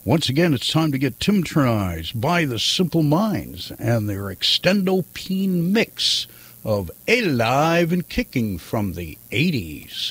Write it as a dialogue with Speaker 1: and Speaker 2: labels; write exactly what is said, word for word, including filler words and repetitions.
Speaker 1: Once again, it's time to get Timtronized by the Simple Minds and their Extendo Peen mix of Alive and Kicking from the eighties.